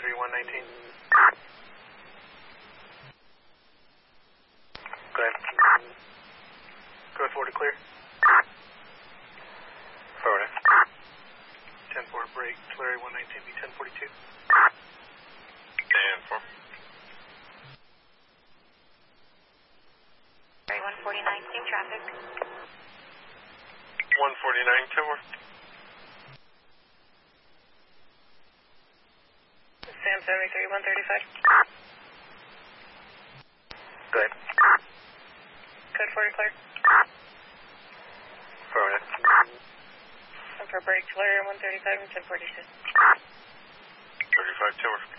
119. Go ahead. Go ahead, 40 clear. Forward. 10-4 break, Tulare 119, be 1042. And 4. Right, 149, same traffic. 149, tower. Sam 73, 135. Go ahead. Code 40 clear. Forward. And for break, Tulare 135 and 1042. 35, tower.